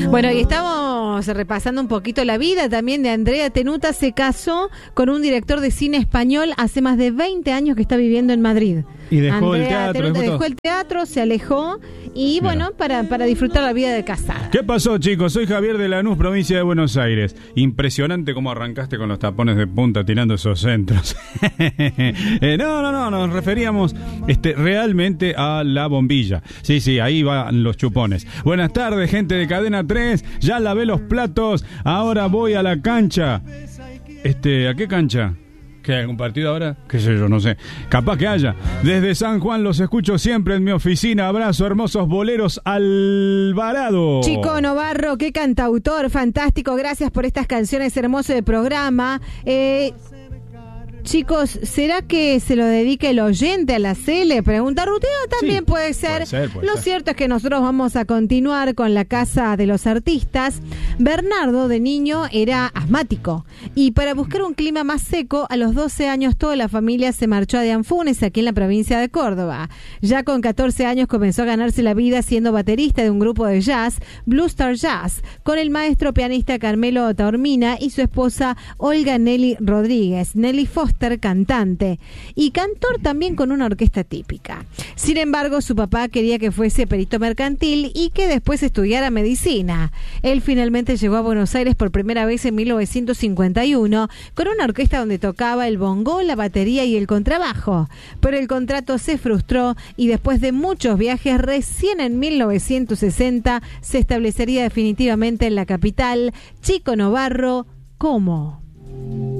Bueno, y estamos repasando un poquito la vida también de Andrea Tenuta. Se casó con un director de cine español hace más de 20 años que está viviendo en Madrid. Y dejó Andrea el teatro. Tenuta dejó el teatro, se alejó y bueno, para disfrutar la vida de casada. ¿Qué pasó, chicos? Soy Javier de Lanús, provincia de Buenos Aires. Impresionante cómo arrancaste con los tapones de punta tirando esos centros. No, nos referíamos realmente a la bombilla. Sí, ahí van los chupones. Buenas tardes, gente de Cadena 3. Ya lavé los platos, ahora voy a la cancha. ¿A qué cancha? ¿Qué hay algún partido ahora? ¿Qué sé yo? No sé. Capaz que haya. Desde San Juan los escucho siempre en mi oficina. Abrazo, hermosos boleros Alvarado. Chico Novarro, qué cantautor, fantástico. Gracias por estas canciones, hermoso de programa. Chicos, ¿será que se lo dedica el oyente a la Cele? Pregunta Ruteo, también sí, puede ser. Lo cierto es que nosotros vamos a continuar con la Casa de los Artistas. Bernardo, de niño, era asmático. Y para buscar un clima más seco, a los 12 años toda la familia se marchó a Anfunes, aquí en la provincia de Córdoba. Ya con 14 años comenzó a ganarse la vida siendo baterista de un grupo de jazz, Blue Star Jazz, con el maestro pianista Carmelo Taormina y su esposa Olga Nelly Rodríguez. Nelly Foster, cantante y cantor también con una orquesta típica. Sin embargo, su papá quería que fuese perito mercantil y que después estudiara medicina. Él finalmente llegó a Buenos Aires por primera vez en 1951 con una orquesta donde tocaba el bongó, la batería y el contrabajo. Pero el contrato se frustró y después de muchos viajes, recién en 1960 se establecería definitivamente en la capital. Chico Novarro, ¿cómo?